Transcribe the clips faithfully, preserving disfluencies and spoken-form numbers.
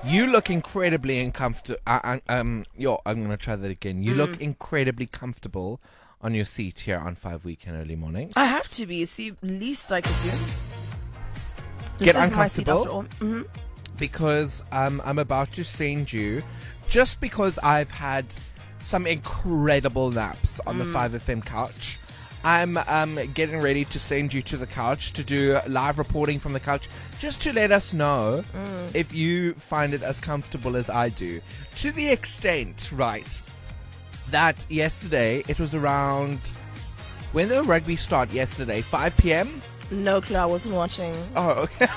You look incredibly uncomfortable. Uh, um, yo, I'm going to try that again. You mm. look incredibly comfortable on your seat here on Five Weekend Early Mornings. I have to be. See, least I could do. This Get is uncomfortable. My seat after all. Mm-hmm. Because um, I'm about to send you, just because I've had some incredible naps on mm. the five F M couch, I'm um, getting ready to send you to the couch to do live reporting from the couch, just to let us know mm. if you find it as comfortable as I do. To the extent, right, that yesterday, it was around, when the rugby start yesterday, five p.m.? No clue, I wasn't watching. Oh, okay.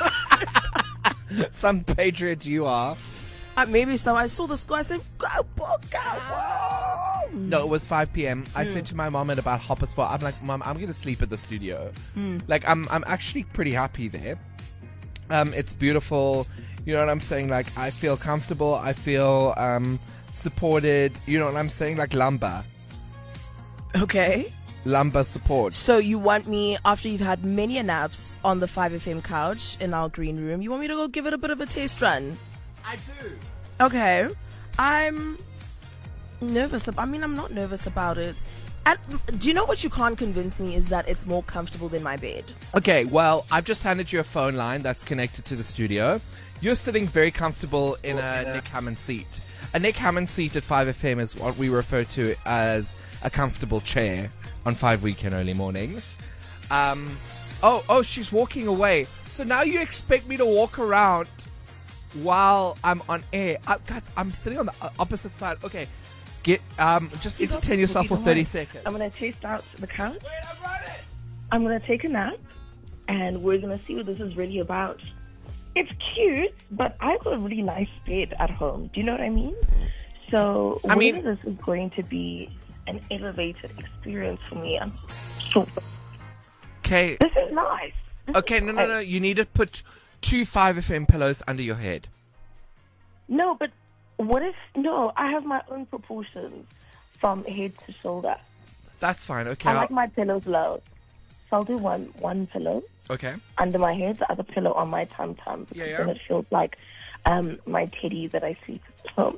Some patriot you are. Uh, maybe so. I saw the score. I said, go, go, go. No, it was five p.m. Mm. I said to my mom at about half past four, I'm like, Mom, I'm going to sleep at the studio. Mm. Like, I'm I'm actually pretty happy there. Um, It's beautiful. You know what I'm saying? Like, I feel comfortable. I feel um supported. You know what I'm saying? Like, lumber. Okay. Lumber support. So you want me, after you've had many naps on the five F M couch in our green room, you want me to go give it a bit of a taste run? I do. Okay. I'm nervous. I mean, I'm not nervous about it. And do you know what you can't convince me is that it's more comfortable than my bed? Okay, well, I've just handed you a phone line that's connected to the studio. You're sitting very comfortable in a Nick Hammond seat. A Nick Hammond seat at five F M is what we refer to as a comfortable chair on Five Weekend Early Mornings. Um, oh, oh, she's walking away. So now you expect me to walk around while I'm on air. Uh, guys, I'm sitting on the opposite side. Okay, get um, just You entertain don't- yourself you for know thirty what? seconds. I'm gonna taste out the couch. Wait, I'm running. I'm gonna take a nap, and we're gonna see what this is really about. It's cute, but I've got a really nice bed at home. Do you know what I mean? So I mean- whether this is going to be an elevated experience for me, I'm so. Okay. This is nice. This Okay, is no, no, no. nice. You need to put two five F M pillows under your head. No, but what if no? I have my own proportions from head to shoulder. That's fine. Okay. I I'll- like my pillows low, so I'll do one one pillow okay. under my head, the other pillow on my tum tum, because Yeah, yeah. then it feels like um, my teddy that I sleep with.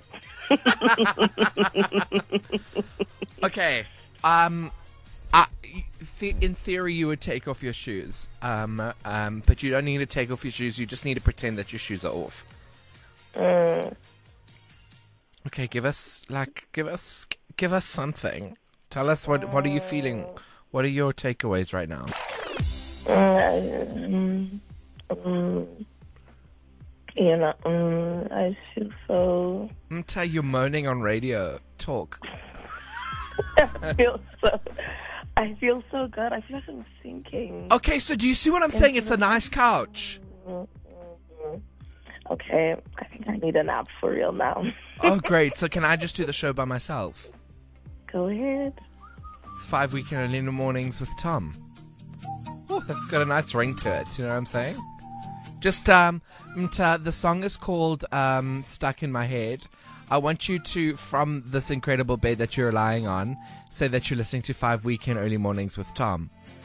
Okay. Um, uh, th- in theory, you would take off your shoes. Um, um, but you don't need to take off your shoes. You just need to pretend that your shoes are off. Mm. Okay, give us like, give us, give us something. Tell us what, what are you feeling? What are your takeaways right now? Mm, mm, you know, mm, I feel so. Mta, you're moaning on radio. Talk. I feel so. I feel so good. I feel like I'm sinking. Okay, so do you see what I'm saying? It's a nice couch. Okay, I think I need a nap for real now. Oh, great. So can I just do the show by myself? Go ahead. It's Five Weekend Early in the Mornings with Tom. Oh, that's got a nice ring to it. You know what I'm saying? Just, um, Mta, the song is called um, Stuck in My Head. I want you to, from this incredible bed that you're lying on, say that you're listening to Five Weekend Early Mornings with Tom.